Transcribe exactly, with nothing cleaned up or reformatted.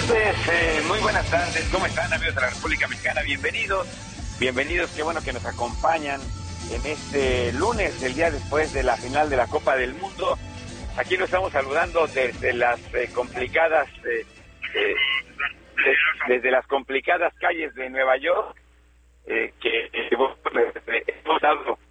tardes, eh, muy buenas tardes. ¿Cómo están, amigos de la República Mexicana? Bienvenidos, bienvenidos, qué bueno que nos acompañan en este lunes, el día después de la final de la Copa del Mundo. Aquí nos estamos saludando desde las eh, complicadas, eh, eh, de, desde las complicadas calles de Nueva York, eh, que eh, hemos dado